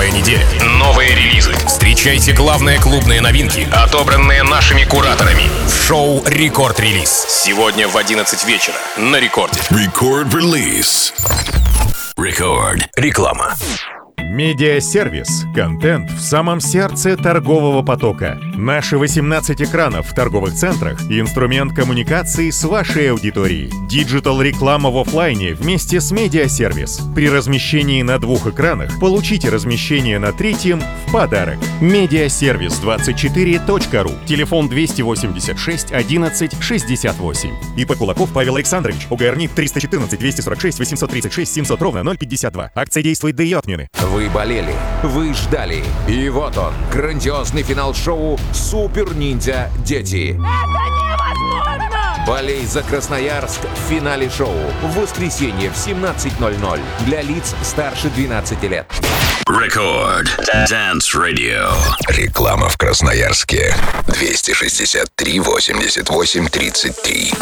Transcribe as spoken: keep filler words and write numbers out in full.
Новая неделя, новые релизы. Встречайте главные клубные новинки, отобранные нашими кураторами, в шоу «Рекорд-релиз». Сегодня в одиннадцать вечера на Рекорде. Рекорд-релиз. Рекорд. Реклама. Медиасервис. Контент в самом сердце торгового потока. Наши восемнадцать экранов в торговых центрах – инструмент коммуникации с вашей аудиторией. Диджитал-реклама в офлайне вместе с медиасервис. При размещении на двух экранах получите размещение на третьем в подарок. медиасервис двадцать четыре точка ру. Телефон двести восемьдесят шесть одиннадцать шестьдесят восемь. ИП Кулаков Павел Александрович. ОГРНИ триста четырнадцать двести сорок шесть восемьсот тридцать шесть семьсот ровно ноль пятьдесят два. Акция действует до ее отмены. Вы болели, вы ждали. И вот он, грандиозный финал шоу «Супер Ниндзя Дети». Это невозможно! Болей за Красноярск в финале шоу в воскресенье в семнадцать ноль ноль для лиц старше двенадцати лет. Рекорд. Dance Radio. Реклама в Красноярске. двести шестьдесят три восемьдесят восемь тридцать три.